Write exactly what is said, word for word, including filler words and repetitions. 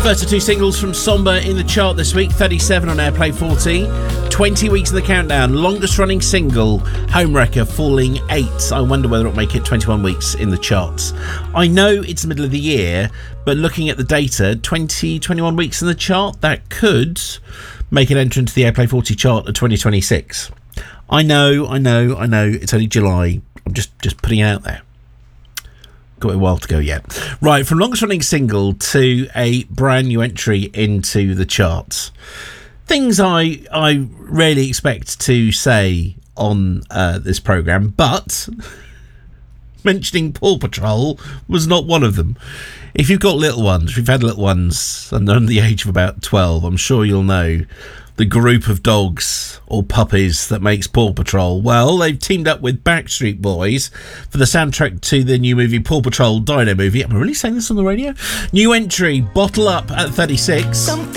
First of two singles from Somber in the chart this week, thirty-seven on Airplay forty. twenty weeks in the countdown, longest running single, Homewrecker, falling eight. I wonder whether it'll make it twenty-one weeks in the charts. I know it's the middle of the year, but looking at the data, twenty, twenty-one weeks in the chart, that could make it enter into the Airplay forty chart of twenty twenty-six. I know, I know, I know, it's only July. I'm just, just putting it out there. Got a while to go yet. Right, from longest running single to a brand new entry into the charts. Things I I rarely expect to say on uh, this programme, but mentioning Paw Patrol was not one of them. If you've got little ones, if you've had little ones and they're under the age of about twelve, I'm sure you'll know the group of dogs or puppies that makes Paw Patrol. Well, they've teamed up with Backstreet Boys for the soundtrack to the new movie Paw Patrol Dino Movie. Am I really saying this on the radio? New entry, Bottle Up at thirty-six. Something